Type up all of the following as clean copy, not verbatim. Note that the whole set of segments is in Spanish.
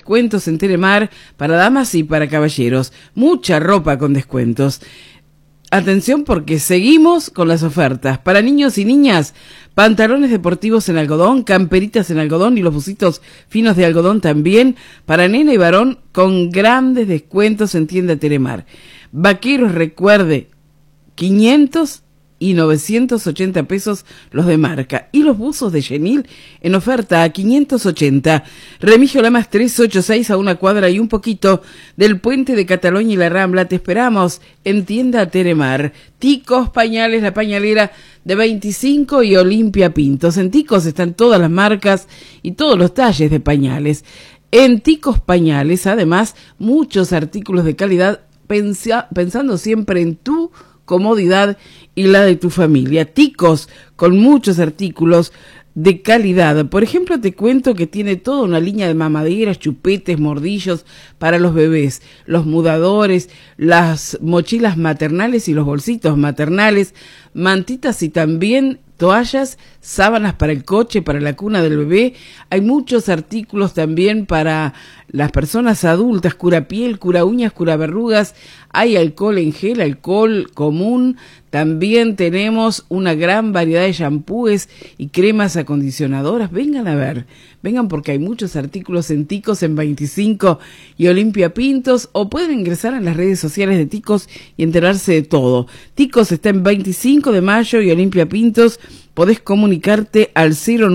descuentos en Telemar para damas y para caballeros. Mucha ropa con descuentos. Atención porque seguimos con las ofertas. Para niños y niñas, pantalones deportivos en algodón, camperitas en algodón y los bucitos finos de algodón también. Para nena y varón con grandes descuentos en tienda Telemar. Vaqueros, recuerde, 500 y 980 pesos los de marca. Y los buzos de Chenil en oferta a 580. Remigio Lamas 386 a una cuadra y un poquito del Puente de Cataluña y la Rambla. Te esperamos en tienda Telemar. Ticos Pañales, la pañalera de 25 y Olimpia Pintos. En Ticos están todas las marcas y todos los talles de pañales. En Ticos Pañales, además, muchos artículos de calidad pensando siempre en tu comodidad y la de tu familia. Ticos con muchos artículos de calidad. Por ejemplo, te cuento que tiene toda una línea de mamaderas, chupetes, mordillos para los bebés, los mudadores, las mochilas maternales y los bolsitos maternales, mantitas y también toallas, sábanas para el coche, para la cuna del bebé. Hay muchos artículos también para las personas adultas, cura piel, cura uñas, cura verrugas. Hay alcohol en gel, alcohol común. También tenemos una gran variedad de shampoos y cremas acondicionadoras. Vengan a ver, vengan porque hay muchos artículos en Ticos en 25 y Olimpia Pintos, o pueden ingresar a las redes sociales de Ticos y enterarse de todo. Ticos está en 25 de mayo y Olimpia Pintos. Podés comunicarte al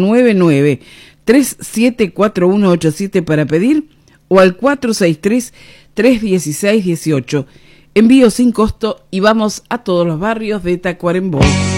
099-374187 para pedir o al 463-316-18. Envío sin costo y vamos a todos los barrios de Tacuarembó.